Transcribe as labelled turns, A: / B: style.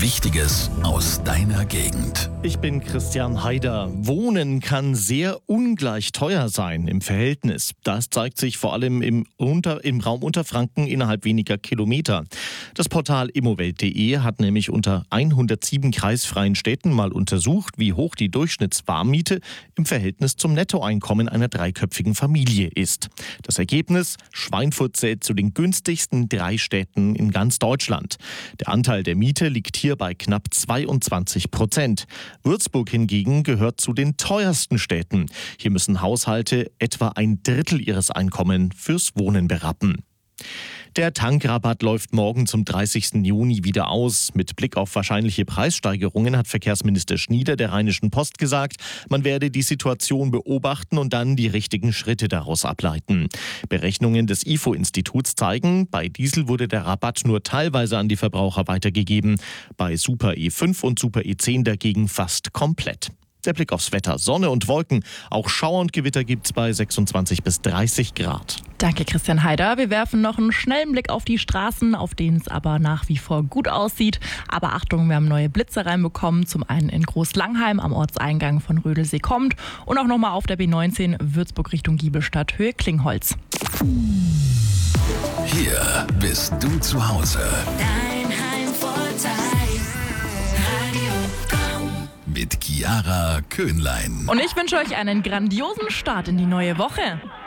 A: Wichtiges aus deiner Gegend.
B: Ich bin Christian Haider. Wohnen kann sehr ungleich teuer sein im Verhältnis. Das zeigt sich vor allem im Raum Unterfranken innerhalb weniger Kilometer. Das Portal immowelt.de hat nämlich unter 107 kreisfreien Städten mal untersucht, wie hoch die Durchschnittswarmmiete im Verhältnis zum Nettoeinkommen einer dreiköpfigen Familie ist. Das Ergebnis: Schweinfurt zählt zu den günstigsten 3 Städten in ganz Deutschland. Der Anteil der Miete liegt hier bei knapp 22%. Würzburg hingegen gehört zu den teuersten Städten. Hier müssen Haushalte etwa ein Drittel ihres Einkommens fürs Wohnen berappen. Der Tankrabatt läuft morgen zum 30. Juni wieder aus. Mit Blick auf wahrscheinliche Preissteigerungen hat Verkehrsminister Schnieder der Rheinischen Post gesagt, man werde die Situation beobachten und dann die richtigen Schritte daraus ableiten. Berechnungen des IFO-Instituts zeigen, bei Diesel wurde der Rabatt nur teilweise an die Verbraucher weitergegeben, bei Super E5 und Super E10 dagegen fast komplett. Der Blick aufs Wetter: Sonne und Wolken. Auch Schauer und Gewitter gibt's bei 26 bis 30 Grad.
C: Danke, Christian Haider. Wir werfen noch einen schnellen Blick auf die Straßen, auf denen es aber nach wie vor gut aussieht. Aber Achtung, wir haben neue Blitze reinbekommen. Zum einen in Groß-Langheim am Ortseingang von Rödelsee kommt und auch nochmal auf der B19 Würzburg Richtung Giebelstadt, Höhe Klingholz.
A: Hier bist du zu Hause.
D: Dein Heimvorteil. Radio Komm.
A: Mit Chiara Köhnlein.
C: Und ich wünsche euch einen grandiosen Start in die neue Woche.